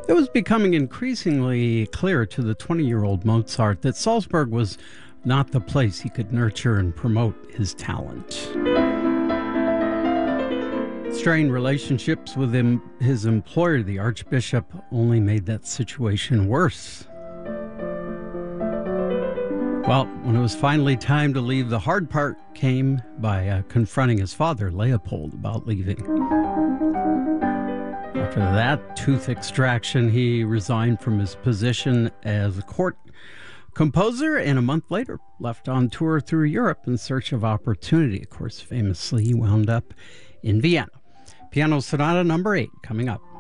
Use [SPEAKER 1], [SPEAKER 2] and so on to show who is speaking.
[SPEAKER 1] It was becoming increasingly clear to the 20-year-old Mozart that Salzburg was not the place he could nurture and promote his talent. Strained relationships with his employer, the Archbishop, only made that situation worse. Well, when it was finally time to leave, the hard part came by confronting his father, Leopold, about leaving. After that tooth extraction, he resigned from his position as a court composer, and a month later left on tour through Europe in search of opportunity. Of course, famously, he wound up in Vienna. Piano Sonata number 8 coming up.